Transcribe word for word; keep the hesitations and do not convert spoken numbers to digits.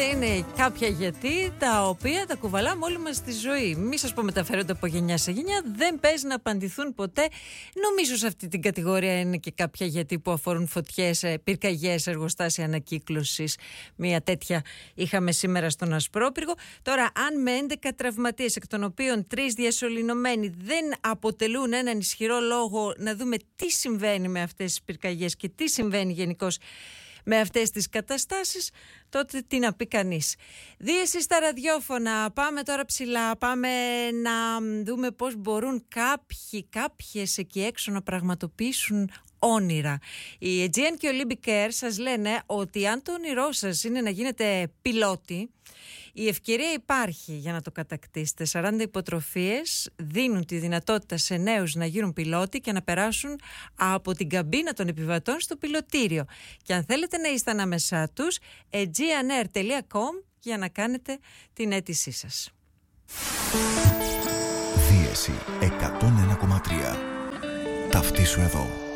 είναι κάποια γιατί τα οποία τα κουβαλάμε όλοι μας στη ζωή. Μη σας πω μεταφέρονται από γενιά σε γενιά, δεν παίζει να απαντηθούν ποτέ. Νομίζω σε αυτή την κατηγορία είναι και κάποια γιατί που αφορούν φωτιές, πυρκαγιές, εργοστάσια ανακύκλωσης. Μια τέτοια είχαμε σήμερα στον Ασπρόπυργο. Τώρα, αν με έντεκα τραυματίες, εκ των οποίων τρεις διασωληνωμένοι, δεν αποτελούν έναν ισχυρό λόγο να δούμε τι συμβαίνει με αυτές τις πυρκαγιές και τι συμβαίνει γενικώς με αυτές τις καταστάσεις, τότε τι να πει κανείς. Δίεση στα ραδιόφωνα, πάμε τώρα ψηλά, πάμε να δούμε πώς μπορούν κάποιοι, κάποιες εκεί έξω να πραγματοποιήσουν όνειρα. Οι Aegean και ο Olympic Air σας λένε ότι αν το όνειρό σας είναι να γίνετε πιλότοι, η ευκαιρία υπάρχει για να το κατακτήσετε. σαράντα υποτροφίες δίνουν τη δυνατότητα σε νέους να γίνουν πιλότοι και να περάσουν από την καμπίνα των επιβατών στο πιλωτήριο. Και αν θέλετε να είστε ανάμεσά τους, aegeanair τελεία com για να κάνετε την αίτησή σας. Δίεση εκατόν ένα κόμμα τρία. Ταυτίσου εδώ.